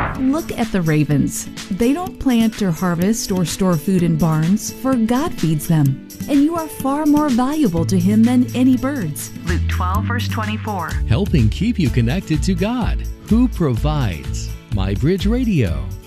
Look at the ravens. They don't plant or harvest or store food in barns, for God feeds them. And you are far more valuable to Him than any birds. Luke 12, verse 24. Helping keep you connected to God, who provides. My Bridge Radio.